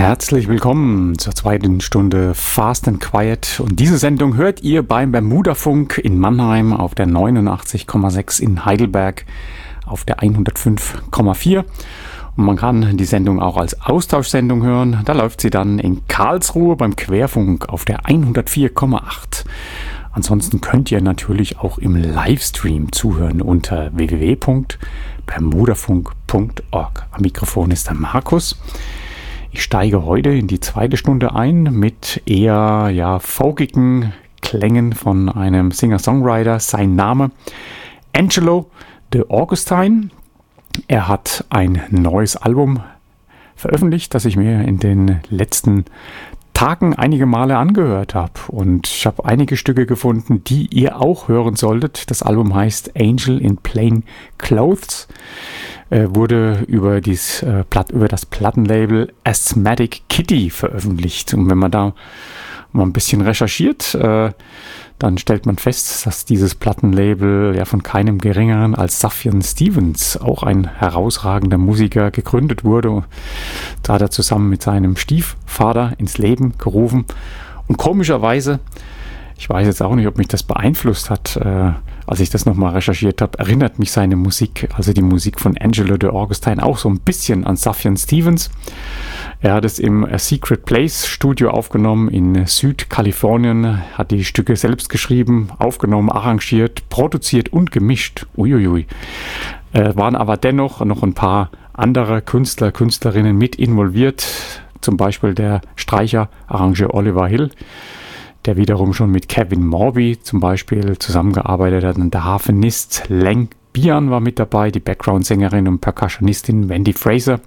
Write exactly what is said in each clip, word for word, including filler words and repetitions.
Herzlich willkommen zur zweiten Stunde Fast and Quiet. Und diese Sendung hört ihr beim Bermudafunk in Mannheim auf der neunundachtzig Komma sechs, in Heidelberg auf der hundertfünf Komma vier. Und man kann die Sendung auch als Austauschsendung hören. Da läuft sie dann in Karlsruhe beim Querfunk auf der hundertvier Komma acht. Ansonsten könnt ihr natürlich auch im Livestream zuhören unter w w w punkt bermudafunk punkt org. Am Mikrofon ist der Markus. Ich steige heute in die zweite Stunde ein mit eher ja, folkigen Klängen von einem Singer-Songwriter. Sein Name Angelo De Augustine. Er hat ein neues Album veröffentlicht, das ich mir in den letzten Tagen einige Male angehört habe. Und ich habe einige Stücke gefunden, die ihr auch hören solltet. Das Album heißt Angel in Plain Clothes. Äh, wurde über, dies, äh, Platt, über das Plattenlabel Asthmatic Kitty veröffentlicht. Und wenn man da mal ein bisschen recherchiert, äh, dann stellt man fest, dass dieses Plattenlabel ja von keinem geringeren als Sufjan Stevens, auch ein herausragender Musiker, gegründet wurde. Da hat er zusammen mit seinem Stiefvater ins Leben gerufen. Und komischerweise, ich weiß jetzt auch nicht, ob mich das beeinflusst hat, äh, als ich das nochmal recherchiert habe, erinnert mich seine Musik, also die Musik von Angelo De Augustine, auch so ein bisschen an Sufjan Stevens. Er hat es im Secret Place Studio aufgenommen in Südkalifornien, hat die Stücke selbst geschrieben, aufgenommen, arrangiert, produziert und gemischt. Uiuiui. Äh, waren aber dennoch noch ein paar andere Künstler, Künstlerinnen mit involviert, zum Beispiel der Streicher-Arrangeur Oliver Hill, der wiederum schon mit Kevin Morby zum Beispiel zusammengearbeitet hat. Und der Harfenist Lang Bian war mit dabei, die Background-Sängerin und Percussionistin Wendy Fraser.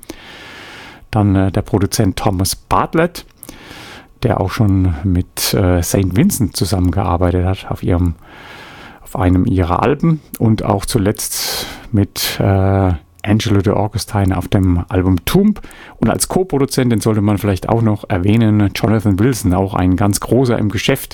Dann äh, der Produzent Thomas Bartlett, der auch schon mit äh, Saint Vincent zusammengearbeitet hat auf, ihrem, auf einem ihrer Alben. Und auch zuletzt mit äh, Angelo De Augustine auf dem Album Tomb. Und als Co-Produzent, den sollte man vielleicht auch noch erwähnen, Jonathan Wilson, auch ein ganz großer im Geschäft,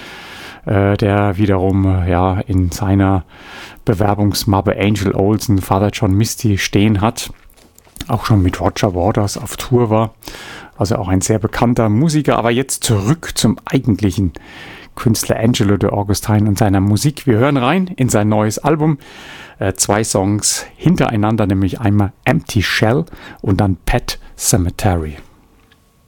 äh, der wiederum ja in seiner Bewerbungsmappe Angel Olsen, Father John Misty stehen hat. Auch schon mit Roger Waters auf Tour war. Also auch ein sehr bekannter Musiker. Aber jetzt zurück zum eigentlichen Künstler Angelo De Augustine und seiner Musik. Wir hören rein in sein neues Album. Äh, zwei Songs hintereinander, nämlich einmal Empty Shell und dann Pet Cemetery.